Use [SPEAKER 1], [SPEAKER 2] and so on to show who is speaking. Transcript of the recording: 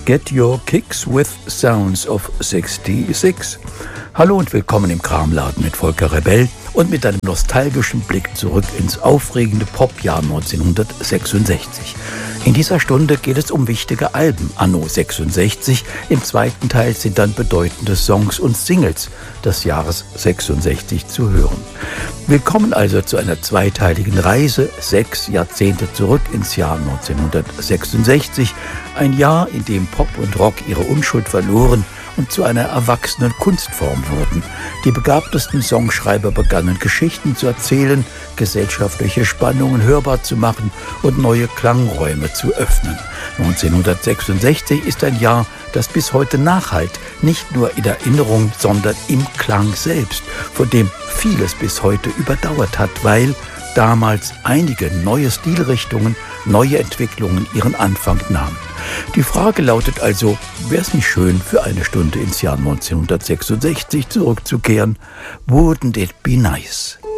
[SPEAKER 1] Get Your Kicks with Sounds of 66. Hallo und willkommen im Kramladen mit Volker Rebell und mit einem nostalgischen Blick zurück ins aufregende Popjahr 1966. In dieser Stunde geht es um wichtige Alben anno 66. Im zweiten Teil sind dann bedeutende Songs und Singles des Jahres 66 zu hören. Willkommen also zu einer zweiteiligen Reise, 6 Jahrzehnte zurück ins Jahr 1966. Ein Jahr, in dem Pop und Rock ihre Unschuld verloren und zu einer erwachsenen Kunstform wurden. Die begabtesten Songschreiber begannen, Geschichten zu erzählen, gesellschaftliche Spannungen hörbar zu machen und neue Klangräume zu öffnen. 1966 ist ein Jahr, das bis heute nachhallt, nicht nur in Erinnerung, sondern im Klang selbst, von dem vieles bis heute überdauert hat, weil damals einige neue Stilrichtungen, neue Entwicklungen ihren Anfang nahmen. Die Frage lautet also, wäre es nicht schön, für eine Stunde ins Jahr 1966 zurückzukehren? Wouldn't it be nice?